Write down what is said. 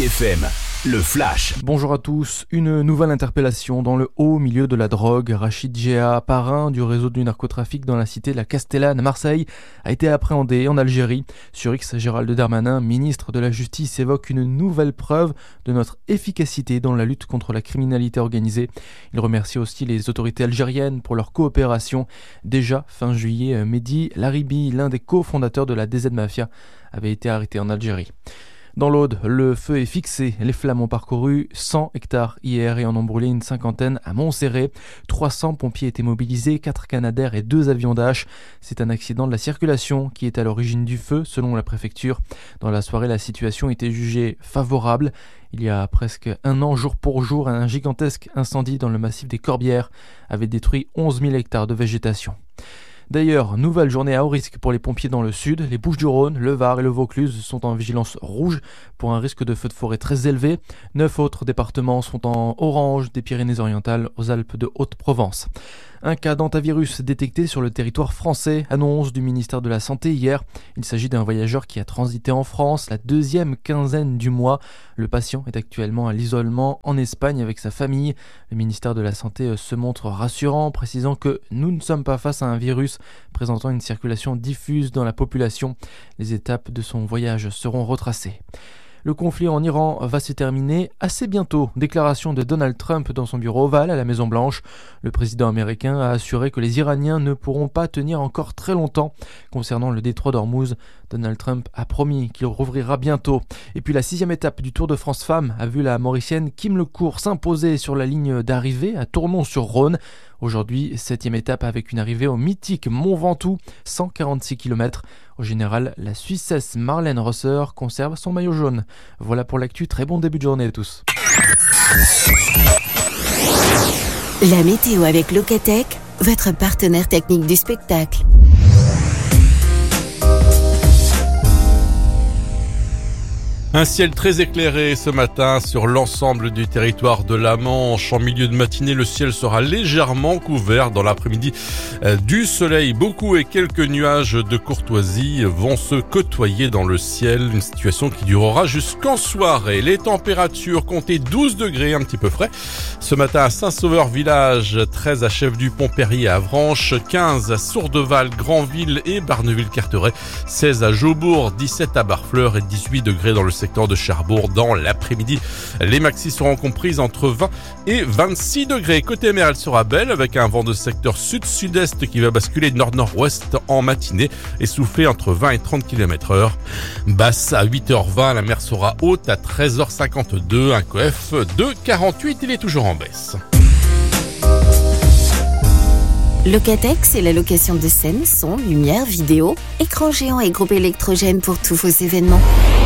FM, le Flash. Bonjour à tous. Une nouvelle interpellation dans le haut milieu de la drogue. Rachid Géa, parrain du réseau du narcotrafic dans la cité de la Castellane à Marseille, a été appréhendé en Algérie. Sur X, Gérald Darmanin, ministre de la Justice, évoque une nouvelle preuve de notre efficacité dans la lutte contre la criminalité organisée. Il remercie aussi les autorités algériennes pour leur coopération. Déjà fin juillet, Mehdi Laribi, l'un des cofondateurs de la DZ Mafia, avait été arrêté en Algérie. Dans l'Aude, le feu est fixé. Les flammes ont parcouru 100 hectares hier et en ont brûlé une cinquantaine à Montserrat. 300 pompiers étaient mobilisés, 4 Canadair et 2 avions Dash. C'est un accident de la circulation qui est à l'origine du feu, selon la préfecture. Dans la soirée, la situation était jugée favorable. Il y a presque un an, jour pour jour, un gigantesque incendie dans le massif des Corbières avait détruit 11 000 hectares de végétation. D'ailleurs, nouvelle journée à haut risque pour les pompiers dans le sud. Les Bouches-du-Rhône, le Var et le Vaucluse sont en vigilance rouge pour un risque de feu de forêt très élevé. 9 autres départements sont en orange, des Pyrénées-Orientales aux Alpes de Haute-Provence. Un cas d'hantavirus détecté sur le territoire français, annonce du ministère de la Santé hier. Il s'agit d'un voyageur qui a transité en France la deuxième quinzaine du mois. Le patient est actuellement à l'isolement en Espagne avec sa famille. Le ministère de la Santé se montre rassurant, précisant que nous ne sommes pas face à un virus présentant une circulation diffuse dans la population. Les étapes de son voyage seront retracées. Le conflit en Iran va se terminer assez bientôt. Déclaration de Donald Trump dans son bureau ovale à la Maison-Blanche. Le président américain a assuré que les Iraniens ne pourront pas tenir encore très longtemps. Concernant le détroit d'Ormuz, Donald Trump a promis qu'il rouvrira bientôt. Et puis la 6e étape du Tour de France Femmes a vu la Mauricienne Kim Lecourt s'imposer sur la ligne d'arrivée à Tournon-sur-Rhône. Aujourd'hui, 7e étape avec une arrivée au mythique Mont Ventoux, 146 km. Au général, la Suissesse Marlène Rosser conserve son maillot jaune. Voilà pour l'actu, très bon début de journée à tous. La météo avec Locatech, votre partenaire technique du spectacle. Un ciel très éclairé ce matin sur l'ensemble du territoire de la Manche. En milieu de matinée, le ciel sera légèrement couvert. Dans l'après-midi, du soleil, beaucoup et quelques nuages de courtoisie vont se côtoyer dans le ciel. Une situation qui durera jusqu'en soirée. Les températures comptaient 12 degrés, un petit peu frais. Ce matin à Saint-Sauveur-Village, 13 à Chef-du-Pont-Perrier à Avranches, 15 à Sourdeval, Granville et Barneville-Carteret, 16 à Jaubourg, 17 à Barfleur et 18 degrés dans le secteur de Cherbourg dans l'après-midi. Les maxis seront comprises entre 20 et 26 degrés. Côté mer, elle sera belle avec un vent de secteur sud-sud-est qui va basculer nord-nord-ouest en matinée et souffler entre 20 et 30 km/h. Basse à 8h20, la mer sera haute à 13h52, un coef de 48, il est toujours en baisse. Locatech, c'est la location de scène, son, lumière, vidéo, écran géant et groupe électrogène pour tous vos événements.